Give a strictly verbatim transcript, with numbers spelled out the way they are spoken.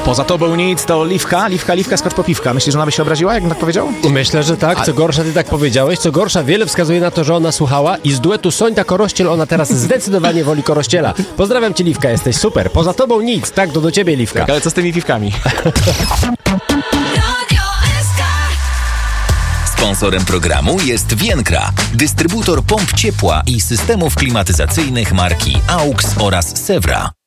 Poza tobą nic, to Liwka, Liwka, Liwka, skocz po piwka. Myślisz, że ona by się obraziła, jakbym tak powiedział? Myślę, że tak. Co gorsza, ty tak powiedziałeś. Co gorsza, wiele wskazuje na to, że ona słuchała i z duetu Sońta Korościel ona teraz zdecydowanie woli Korościela. Pozdrawiam cię, Liwka, jesteś super. Poza tobą nic. Tak, to do ciebie, Liwka. Tak, ale co z tymi piwkami? Sponsorem programu jest Vienkra, dystrybutor pomp ciepła i systemów klimatyzacyjnych marki A U X oraz Sewra.